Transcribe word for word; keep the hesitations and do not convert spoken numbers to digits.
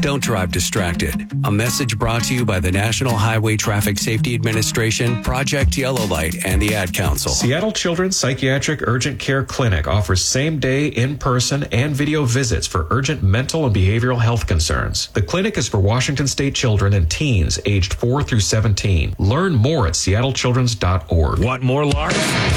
Don't drive distracted. A message brought to you by the National Highway Traffic Safety Administration, Project Yellow Light, and the Ad Council. Seattle Children's Psychiatric Urgent Care Clinic offers same-day, in-person, and video visits for urgent mental and behavioral health concerns. The clinic is for Washington State children and teens aged four through seventeen. Learn more at seattle children's dot org. Want more, Lark?